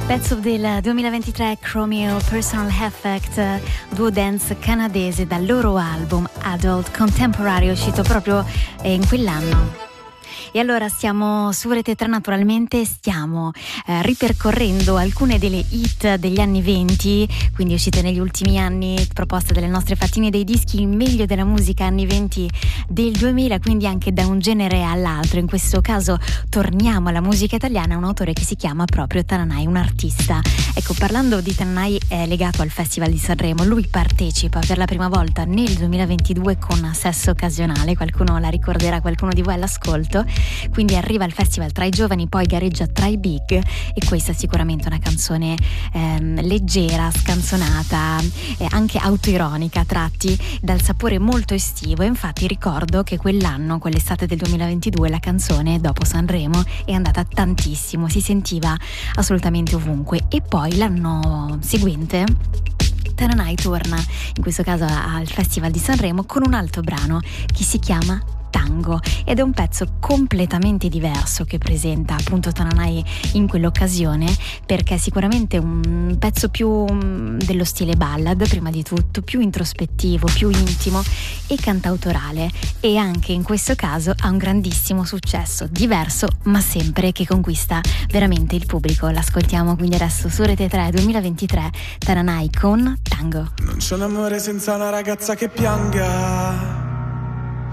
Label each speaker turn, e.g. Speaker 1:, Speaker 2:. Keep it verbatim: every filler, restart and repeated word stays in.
Speaker 1: Pezzo del duemilaventitré, Chromeo Personal Effect, duo dance canadese dal loro album Adult Contemporary, uscito proprio in quell'anno. E allora stiamo su Rete tre, naturalmente stiamo eh, ripercorrendo alcune delle hit degli anni venti, quindi uscite negli ultimi anni, proposte dalle nostre fattine dei dischi, il meglio della musica anni venti del duemila, quindi anche da un genere all'altro. In questo caso torniamo alla musica italiana, un autore che si chiama proprio Tananai, un artista. Ecco, parlando di Tananai è legato al Festival di Sanremo, lui partecipa per la prima volta nel duemilaventidue con Sesso Occasionale, qualcuno la ricorderà, qualcuno di voi all'ascolto. Quindi arriva al festival tra i giovani, poi gareggia tra i big, e questa è sicuramente una canzone ehm, leggera, scanzonata, eh, anche autoironica, a tratti dal sapore molto estivo. E infatti ricordo che quell'anno, quell'estate del duemilaventidue, la canzone dopo Sanremo è andata tantissimo, si sentiva assolutamente ovunque. E poi l'anno seguente Tananai torna, in questo caso al Festival di Sanremo, con un altro brano che si chiama Tango, ed è un pezzo completamente diverso che presenta appunto Tananai in quell'occasione, perché è sicuramente un pezzo più dello stile ballad, prima di tutto, più introspettivo, più intimo e cantautorale, e anche in questo caso ha un grandissimo successo, diverso ma sempre che conquista veramente il pubblico. L'ascoltiamo quindi adesso su Rete tre duemilaventitré, Tananai con Tango.
Speaker 2: Non c'è un amore senza una ragazza che pianga,